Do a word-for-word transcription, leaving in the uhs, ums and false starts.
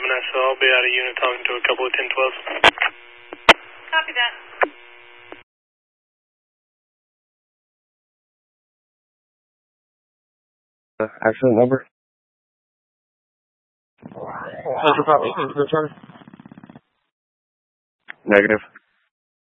eleven S O. I'll be out of unit talking to a couple of ten twelves. Copy that. Uh, accident number? Negative.